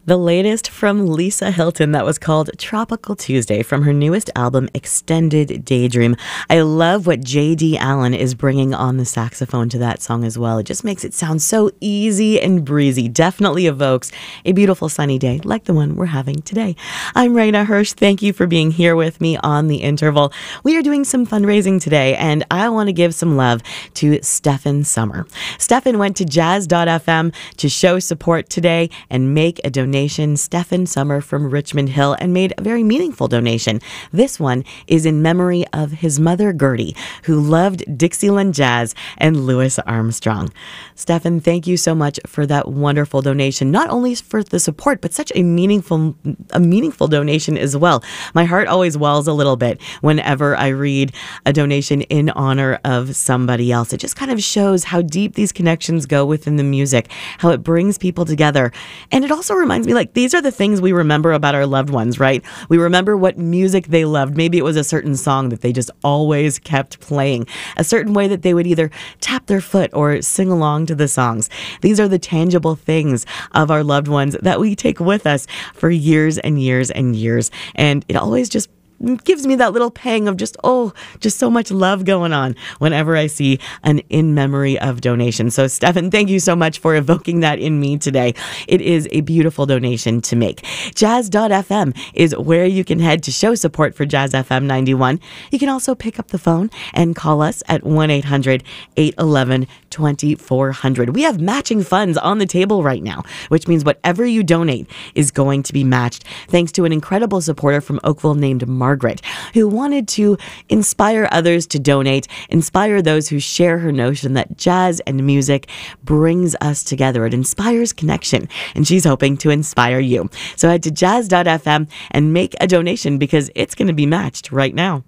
The latest from Lisa Hilton that was called Tropical Tuesday from her newest album, Extended Daydream. I love what J.D. Allen is bringing on the saxophone to that song as well. It just makes it sound so easy and breezy. Definitely evokes a beautiful sunny day like the one we're having today. I'm Raina Hirsch. Thank you for being here with me on The Interval. We are doing some fundraising today, and I want to give some love to Stefan Summer. Stefan went to jazz.fm to show support today and make a donation. Stefan Summer from Richmond Hill, and made a very meaningful donation. This one is in memory of his mother, Gertie, who loved Dixieland jazz and Louis Armstrong. Stefan, thank you so much for that wonderful donation, not only for the support, but such a meaningful donation as well. My heart always wells a little bit whenever I read a donation in honor of somebody else. It just kind of shows how deep these connections go within the music, how it brings people together. And it also reminds me, like, these are the things we remember about our loved ones, right? We remember what music they loved. Maybe it was a certain song that they just always kept playing, a certain way that they would either tap their foot or sing along to the songs. These are the tangible things of our loved ones that we take with us for years and years and years. And it always just gives me that little pang of just so much love going on whenever I see an in memory of donation. So Stefan, thank you so much for evoking that in me today. It is a beautiful donation to make. Jazz.fm is where you can head to show support for Jazz FM 91. You can also pick up the phone and call us at 1-800-811-2400. We have matching funds on the table right now, which means whatever you donate is going to be matched, thanks to an incredible supporter from Oakville named Margaret, who wanted to inspire others to donate, inspire those who share her notion that jazz and music brings us together. It inspires connection, and she's hoping to inspire you. So head to jazz.fm and make a donation because it's going to be matched right now.